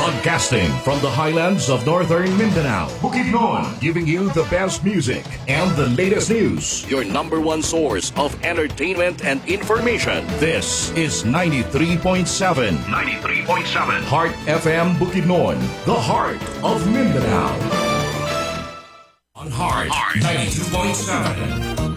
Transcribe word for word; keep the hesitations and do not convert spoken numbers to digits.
Broadcasting from the highlands of northern Mindanao, Bukidnon, giving you the best music and the latest news. Your number one source of entertainment and information. This is ninety-three point seven. ninety-three point seven. Heart F M Bukidnon, the heart of Mindanao. On Heart, Heart. ninety-two point seven.